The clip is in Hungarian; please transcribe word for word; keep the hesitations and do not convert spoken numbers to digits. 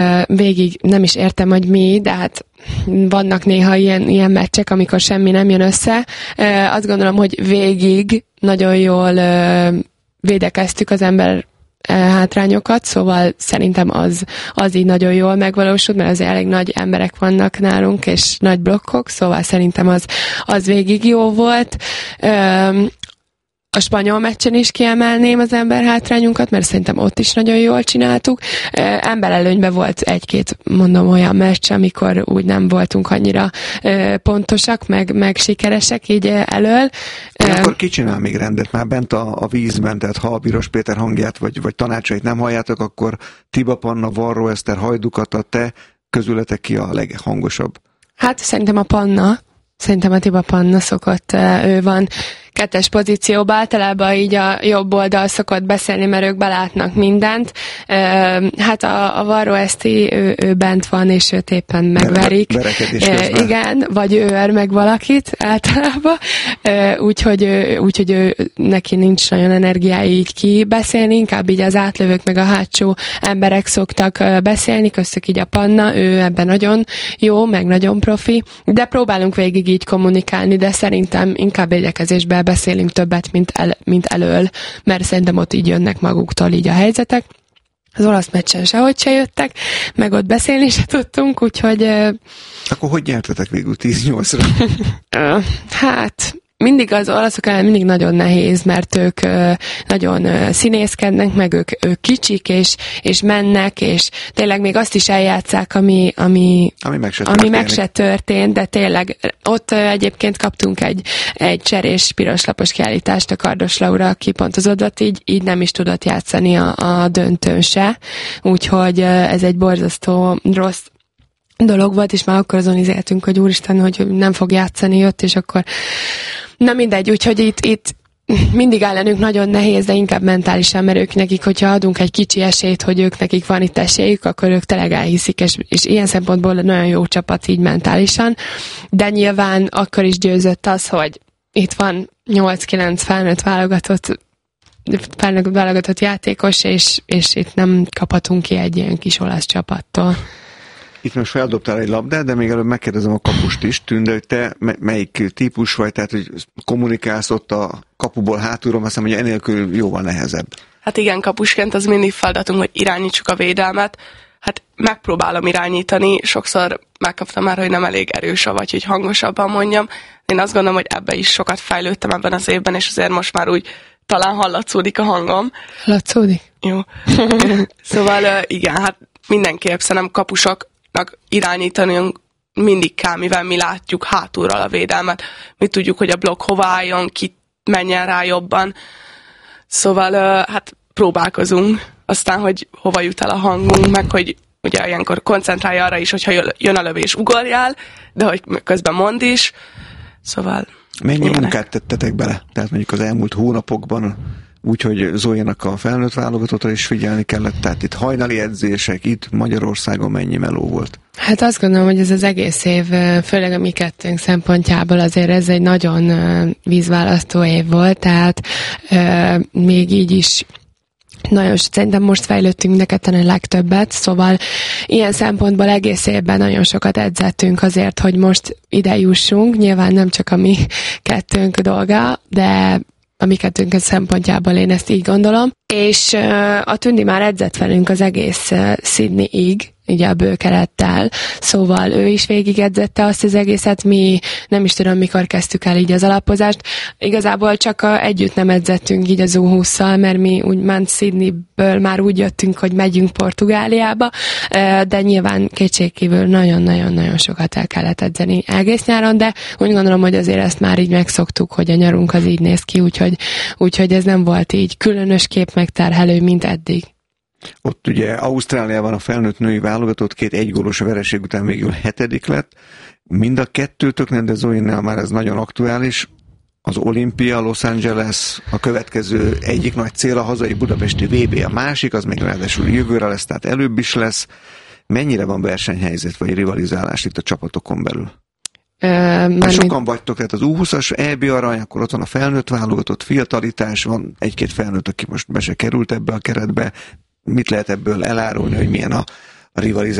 Végig nem is értem, hogy mi, de hát vannak néha ilyen, ilyen meccsek, amikor semmi nem jön össze. Azt gondolom, hogy végig nagyon jól védekeztük az ember hátrányokat, szóval szerintem az, az így nagyon jól megvalósult, mert azért elég nagy emberek vannak nálunk, és nagy blokkok, szóval szerintem az, az végig jó volt. A spanyol meccsen is kiemelném az ember hátrányunkat, mert szerintem ott is nagyon jól csináltuk. Emberelőnyben volt egy-két, mondom, olyan meccs, amikor úgy nem voltunk annyira pontosak, meg, meg sikeresek így elől. Akkor ki csinál még rendet? Már bent a, a vízben, tehát ha a Piros Péter hangját, vagy, vagy tanácsait nem halljátok, akkor Tiba Panna, Varró Eszter, Hajdukat, a te közületek ki a leghangosabb? Hát szerintem a Panna. Szerintem a Tiba Panna szokott, ő van kettes pozícióban, általában így a jobb oldal szokott beszélni, mert ők belátnak mindent. Hát a, a Varró Eszti, ő, ő bent van, és őt éppen megverik. E, igen, vagy ő őr meg valakit általában. Úgyhogy úgy, ő, neki nincs nagyon energiája így kibeszélni, inkább így az átlövők meg a hátsó emberek szoktak beszélni, köztük így a Panna, ő ebben nagyon jó, meg nagyon profi, de próbálunk végig így kommunikálni, de szerintem inkább érdekezésben beszélünk többet, mint, el, mint elől, mert szerintem ott így jönnek maguktól így a helyzetek. Az olasz meccsen sehogy se jöttek, meg ott beszélni se tudtunk, úgyhogy... Akkor hogy nyertetek végül tíz nyolcra? Hát... Mindig az olaszok ellen mindig nagyon nehéz, mert ők ö, nagyon ö, színészkednek, meg ők, ők kicsik, és, és mennek, és tényleg még azt is eljátszák, ami, ami, ami, meg, se ami meg se történt, de tényleg ott ö, egyébként kaptunk egy, egy cserés piroslapos kiállítást, a Kardos Laura, aki pontozott, így, így nem is tudott játszani a, a döntőn se, úgyhogy ö, ez egy borzasztó rossz dolog volt, és már akkor azon izéltünk, hogy úristen, hogy nem fog játszani, jött, és akkor na mindegy, úgyhogy itt, itt mindig ellenünk nagyon nehéz, de inkább mentálisan, mert ők nekik, hogyha adunk egy kicsi esélyt, hogy ők nekik van itt esélyük, akkor ők tényleg elhiszik, és, és ilyen szempontból nagyon jó csapat így mentálisan, de nyilván akkor is győzött az, hogy itt van nyolc-kilenc felnőtt válogatott felnőtt válogatott játékos, és, és itt nem kaphatunk ki egy ilyen kis olasz csapattól. Itt most feldobtál egy labdát, de még előbb megkérdezem a kapust is, Tünde, hogy te melyik típus vagy, tehát hogy kommunikálsz ott a kapuból hátulról, azt hiszem, hogy enélkül jóval nehezebb. Hát igen, kapusként az mindig feladatunk, hogy irányítsuk a védelmet. Hát megpróbálom irányítani, sokszor megkaptam már, hogy nem elég erős, vagy hogy hangosabban mondjam. Én azt gondolom, hogy ebbe is sokat fejlődtem ebben az évben, és azért most már úgy talán hallatszódik a hangom. Hallatszódik? Jó. Szóval igen, hát mindenképp szerintem kapusok irányítani mindig kell, mivel mi látjuk hátulról a védelmet. Mi tudjuk, hogy a blokk hova álljon, ki menjen rá jobban. Szóval hát próbálkozunk. Aztán, hogy hova jut el a hangunk, meg hogy ugye ilyenkor koncentrálj arra is, hogyha jön a lövés, ugorjál, de hogy közben mondd is. Szóval... Mennyi ilyenek. Munkát tettetek bele? Tehát mondjuk az elmúlt hónapokban úgyhogy Zoénak a felnőtt válogatottra is figyelni kellett, tehát itt hajnali edzések, itt Magyarországon mennyi meló volt? Hát azt gondolom, hogy ez az egész év, főleg a mi kettőnk szempontjából azért ez egy nagyon vízválasztó év volt, tehát euh, még így is nagyon, szerintem most fejlődtünk mindenketten a legtöbbet, szóval ilyen szempontból egész évben nagyon sokat edzettünk azért, hogy most ide jussunk, nyilván nem csak a mi kettőnk dolga, de a mi kettőnk szempontjából én ezt így gondolom. És uh, a Tündi már edzett velünk az egész uh, Sydney-ig, ugye a bőkerettel, szóval ő is végig edzette azt az egészet, mi nem is tudom, mikor kezdtük el így az alapozást. Igazából csak a, együtt nem edzettünk így az U hússzal, mert mi úgymond Sydneyből már úgy jöttünk, hogy megyünk Portugáliába, de nyilván kétségkívül nagyon-nagyon-nagyon sokat el kellett edzeni egész nyáron, de úgy gondolom, hogy azért ezt már így megszoktuk, hogy a nyarunk az így néz ki, úgyhogy, úgyhogy ez nem volt így különösképp megterhelő, mint eddig. Ott ugye Ausztráliában a felnőtt női válogatott két egygólos vereség után végül hetedik lett. Mind a kettőtöknek, de Zoénnál már ez nagyon aktuális. Az olimpia, Los Angeles, a következő egyik nagy cél, a hazai budapesti vé bé, a másik, az még ráadásul jövőre lesz, tehát előbb is lesz. Mennyire van versenyhelyzet vagy rivalizálás itt a csapatokon belül? Uh, sokan vagytok, tehát az U húszas é bé arany, akkor ott van a felnőtt válogatott, fiatalitás, van egy-két felnőtt, aki most be se került ebbe a keretbe. Mit lehet ebből elárulni, hogy milyen a, a rivalizálás